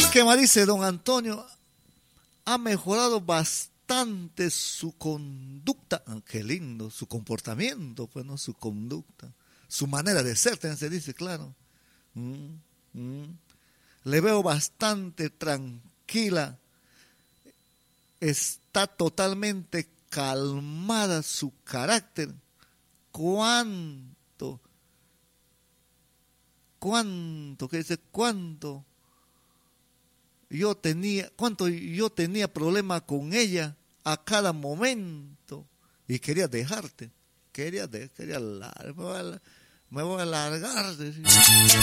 ¿Qué más dice don Antonio? Ha mejorado bastante su conducta. Qué lindo, su comportamiento, pues no su conducta. Su manera de ser, también se dice, claro. Le veo bastante tranquila. Está totalmente calmada su carácter. ¿Cuánto? ¿Qué dice? ¿Cuánto yo tenía problema con ella a cada momento y quería dejarte? Me voy a largar. Decía.